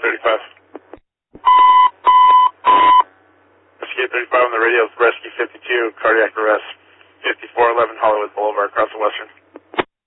35. Rescue 35 on the radio, Rescue 52, cardiac arrest, 5411 Hollywood Boulevard, across the Western.